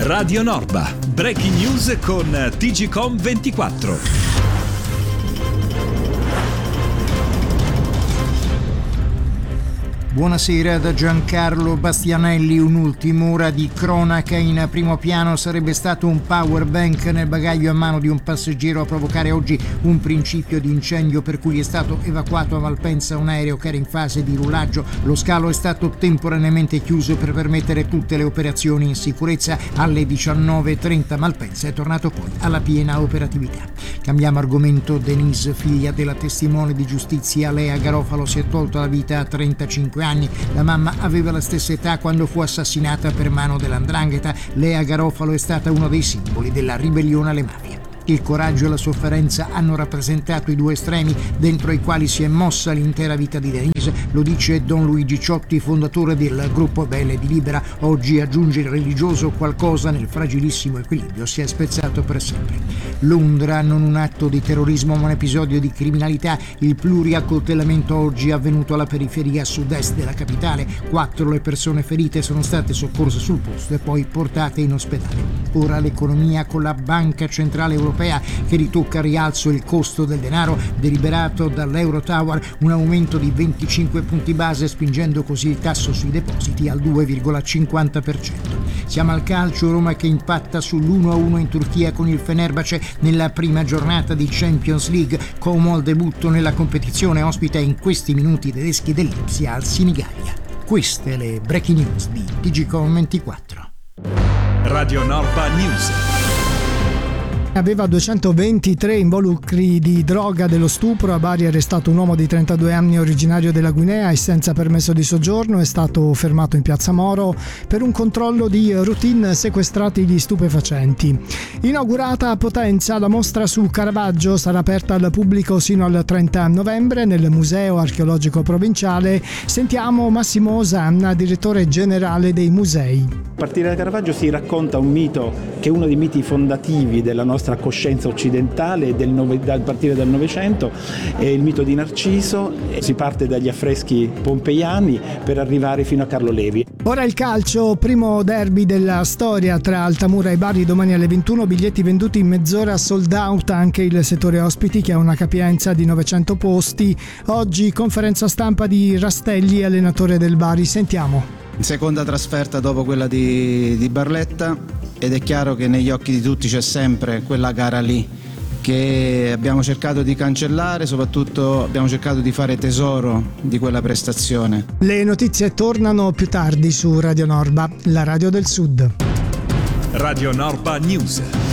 Radio Norba, breaking news con TGcom 24. Buonasera da Giancarlo Bastianelli. Un'ultima ora di cronaca. In primo piano sarebbe stato un power bank nel bagaglio a mano di un passeggero a provocare oggi un principio di incendio per cui è stato evacuato a Malpensa un aereo che era in fase di rullaggio. Lo scalo è stato temporaneamente chiuso per permettere tutte le operazioni in sicurezza. Alle 19:30 Malpensa è tornato poi alla piena operatività. Cambiamo argomento. Denise, figlia della testimone di giustizia Lea Garofalo, si è tolta la vita a 35 anni. La mamma aveva la stessa età quando fu assassinata per mano dell''ndrangheta. Lea Garofalo è stata uno dei simboli della ribellione alle mafie. Il coraggio e la sofferenza hanno rappresentato i due estremi dentro i quali si è mossa l'intera vita di Denise, lo dice Don Luigi Ciotti, fondatore del gruppo Belle di Libera. Oggi, aggiunge il religioso, qualcosa nel fragilissimo equilibrio si è spezzato per sempre. Londra, non un atto di terrorismo ma un episodio di criminalità. Il pluriaccoltellamento oggi è avvenuto alla periferia sud-est della capitale. 4 le persone ferite sono state soccorse sul posto e poi portate in ospedale. Ora l'economia con la Banca Centrale Europea che ritocca al rialzo il costo del denaro, deliberato dall'Eurotower un aumento di 25 punti base, spingendo così il tasso sui depositi al 2,50%. Siamo al calcio. Roma che impatta sull'1-1 in Turchia con il Fenerbahce nella prima giornata di Champions League. Como al debutto nella competizione ospita in questi minuti i tedeschi dell'Ipsia al Sinigallia. Queste le breaking news di TGcom 24. Radio Norba News. Aveva 223 involucri di droga dello stupro. A Bari è arrestato un uomo di 32 anni originario della Guinea e senza permesso di soggiorno. È stato fermato in Piazza Moro per un controllo di routine, sequestrati gli stupefacenti. Inaugurata a Potenza la mostra su Caravaggio, sarà aperta al pubblico sino al 30 novembre nel Museo Archeologico Provinciale. Sentiamo Massimo Osanna, direttore generale dei musei. A partire da Caravaggio si racconta un mito che è uno dei miti fondativi della nostra coscienza occidentale a partire dal Novecento, è il mito di Narciso. Si parte dagli affreschi pompeiani per arrivare fino a Carlo Levi. Ora il calcio, primo derby della storia tra Altamura e Bari domani alle 21, biglietti venduti in mezz'ora, sold out anche il settore ospiti che ha una capienza di 900 posti. Oggi conferenza stampa di Rastelli, allenatore del Bari. Sentiamo. Seconda trasferta dopo quella di Barletta, ed è chiaro che negli occhi di tutti c'è sempre quella gara lì che abbiamo cercato di cancellare, soprattutto abbiamo cercato di fare tesoro di quella prestazione. Le notizie tornano più tardi su Radio Norba, la radio del Sud. Radio Norba News.